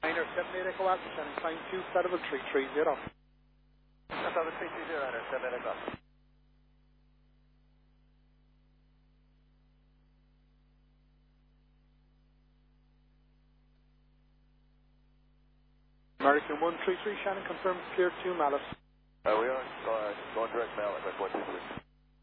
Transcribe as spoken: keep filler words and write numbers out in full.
Niner seven eight Echo Alpha, Shannon, climb two, flight level three three zero. That's over three three zero, Niner seven eight Echo. American one three three, Shannon, confirmed clear to Malice. Uh, we are uh, going direct Malice at one two three.